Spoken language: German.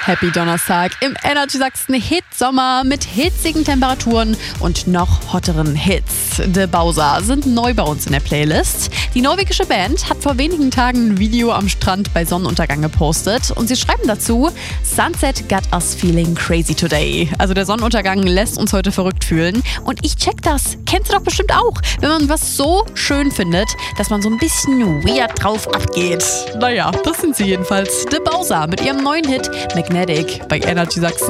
Happy Donnerstag im Energy Sachsen Hitsommer mit hitzigen Temperaturen und noch hotteren Hits. The Bowser sind neu bei uns in der Playlist. Die norwegische Band hat vor wenigen Tagen ein Video am Strand bei Sonnenuntergang gepostet und sie schreiben dazu: Sunset got us feeling crazy today. Also der Sonnenuntergang lässt uns heute verrückt fühlen und ich check das. Kennst du doch bestimmt auch, wenn man was so schön findet, dass man so ein bisschen weird drauf abgeht. Naja, das sind sie jedenfalls. The Bowser mit ihrem neuen Hit Magnetic bei Energy Sachsen.